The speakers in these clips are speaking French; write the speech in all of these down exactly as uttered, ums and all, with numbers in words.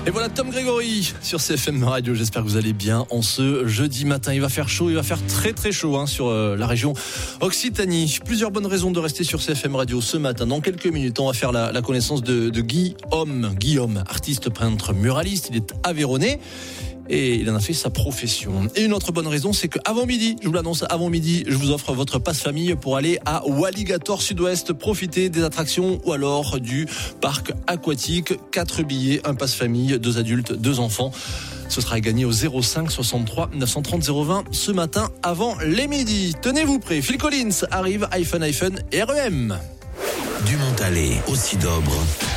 Et voilà Tom Grégory sur C F M Radio, j'espère que vous allez bien en ce jeudi matin. Il va faire chaud, il va faire très très chaud hein, sur euh, la région Occitanie. Plusieurs bonnes raisons de rester sur C F M Radio ce matin. Dans quelques minutes, on va faire la, la connaissance de, de Guillaume. Guillaume, artiste, peintre, muraliste, il est aveyronnais. Et il en a fait sa profession. Et une autre bonne raison, c'est qu'avant midi, je vous l'annonce, avant midi, je vous offre votre passe-famille pour aller à Walligator Sud-Ouest, profiter des attractions ou alors du parc aquatique. Quatre billets, un passe-famille, deux adultes, deux enfants. Ce sera gagné au zéro cinq soixante-trois neuf cent trente zéro vingt ce matin avant les midis. Tenez-vous prêts, Phil Collins arrive, iPhone, iPhone et R E M. Du Montalet au Cidobre,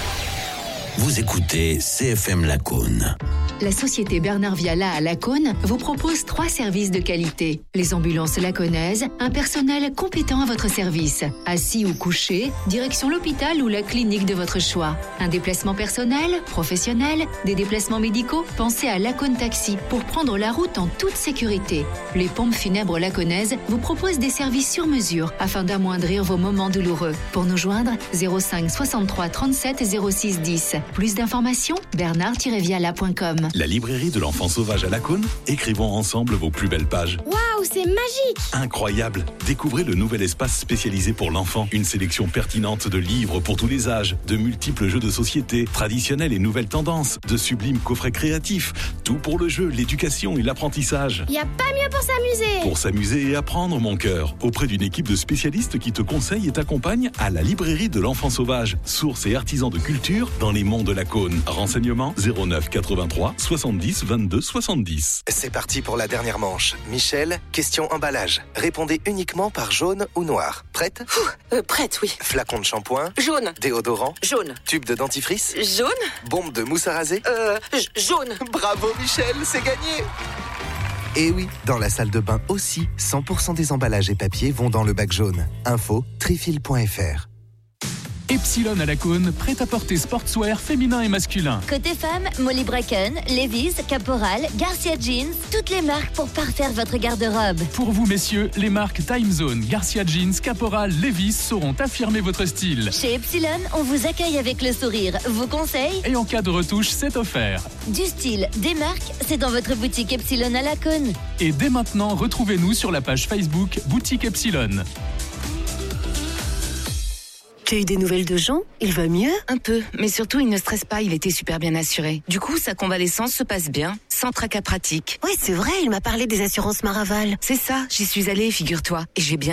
vous écoutez C F M Lacaune. La société Bernard Viala à Lacaune vous propose trois services de qualité. Les ambulances lacaunaises, un personnel compétent à votre service. Assis ou couché, direction l'hôpital ou la clinique de votre choix. Un déplacement personnel, professionnel, des déplacements médicaux, pensez à Lacaune Taxi pour prendre la route en toute sécurité. Les pompes funèbres lacaunaises vous proposent des services sur mesure afin d'amoindrir vos moments douloureux. Pour nous joindre, zéro cinq soixante-trois trente-sept zéro six dix. Plus d'informations, bernard tiret viala point com. La librairie de l'enfant sauvage à Lacaune, écrivons ensemble vos plus belles pages. Waouh, c'est magique! Incroyable! Découvrez le nouvel espace spécialisé pour l'enfant. Une sélection pertinente de livres pour tous les âges, de multiples jeux de société, traditionnels et nouvelles tendances, de sublimes coffrets créatifs. Tout pour le jeu, l'éducation et l'apprentissage. Y a pas mieux pour s'amuser! Pour s'amuser et apprendre, mon cœur. Auprès d'une équipe de spécialistes qui te conseille et t'accompagne à la librairie de l'enfant sauvage. Source et artisan de culture dans les monts de Lacaune. Renseignements zéro neuf quatre-vingt-trois soixante-dix vingt-deux soixante-dix. C'est parti pour la dernière manche. Michel, question emballage. Répondez uniquement par jaune ou noir. Prête ? euh, Prête, oui. Flacon de shampoing. Jaune. Déodorant. Jaune. Tube de dentifrice. Jaune. Bombe de mousse à raser. Euh, j- jaune. Bravo Michel, c'est gagné. Et oui, dans la salle de bain aussi, cent pour cent des emballages et papiers vont dans le bac jaune. Info, trifil point f r. Epsilon à Lacaune, prêt-à-porter sportswear féminin et masculin. Côté femme, Molly Bracken, Levi's, Caporal, Garcia Jeans, toutes les marques pour parfaire votre garde-robe. Pour vous messieurs, les marques Time Zone, Garcia Jeans, Caporal, Levi's sauront affirmer votre style. Chez Epsilon, on vous accueille avec le sourire, vos conseils. Et en cas de retouche, c'est offert. Du style, des marques, c'est dans votre boutique Epsilon à Lacaune. Et dès maintenant, retrouvez-nous sur la page Facebook Boutique Epsilon. Tu as eu des nouvelles de Jean ? Il va mieux ? Un peu, mais surtout il ne stresse pas, il était super bien assuré. Du coup, sa convalescence se passe bien, sans tracas pratique. Ouais, c'est vrai, il m'a parlé des assurances Maraval. C'est ça, j'y suis allée, figure-toi, et j'ai bien